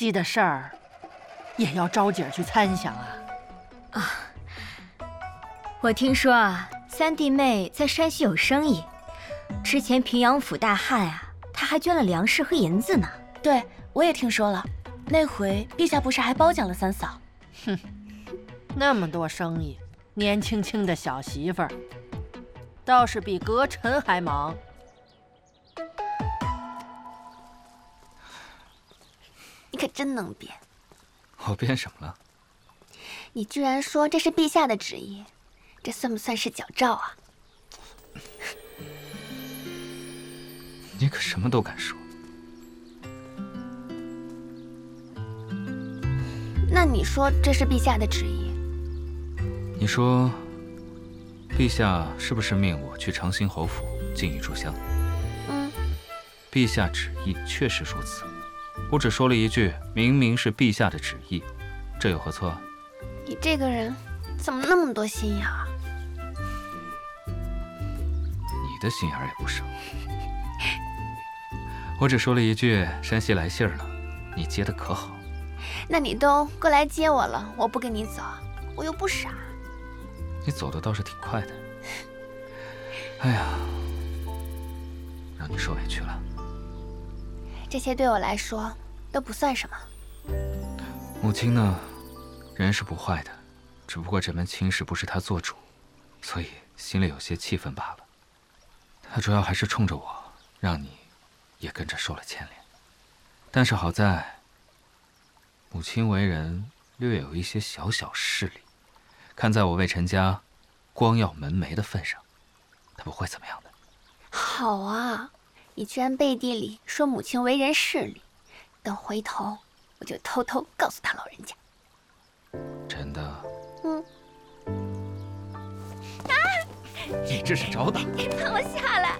西的事儿，也要招姐儿去参详啊。 啊，我听说啊，三弟妹在山西有生意，之前平阳府大旱啊，她还捐了粮食和银子呢。 对，我也听说了，那回陛下不是还褒奖了三嫂？ 哼，那么多生意，年轻轻的小媳妇儿，倒是比阁臣还忙。 你可真能编！ 我编什么了？ 你居然说这是陛下的旨意，这算不算是矫诏啊？ 你可什么都敢说。 那你说这是陛下的旨意？ 你说，陛下是不是命我去长兴侯府进一炷香？陛下旨意确实如此，我只说了一句，明明是陛下的旨意，这有何错？ 你这个人怎么那么多心眼啊？ 你的心眼也不少。我只说了一句，山西来信儿了，你接的可好？ 那你都过来接我了，我不跟你走，我又不傻。 你走的倒是挺快的。哎呀，让你受委屈了。 这些对我来说都不算什么。 母亲呢，人是不坏的，只不过这门亲事不是她做主，所以心里有些气愤罢了。她主要还是冲着我，让你也跟着受了牵连。但是好在，母亲为人略有一些小小势力，看在我为陈家光耀门楣的份上，她不会怎么样的。 好啊，你居然背地里说母亲为人势利，等回头我就偷偷告诉他老人家。 真的？ 啊！ 你这是找打！ 放我下来！